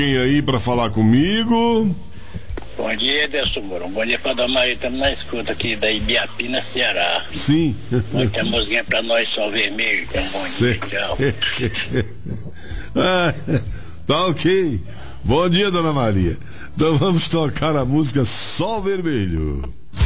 Quem aí pra falar comigo? Bom dia, Edelson Moura. Bom dia pra Dona Maria, estamos na escuta aqui da Ibiapina, Ceará. Sim. Muita música pra nós, Sol Vermelho. Então, bom dia, tchau. Tá ok. Bom dia, Dona Maria. Então vamos tocar a música Sol Vermelho.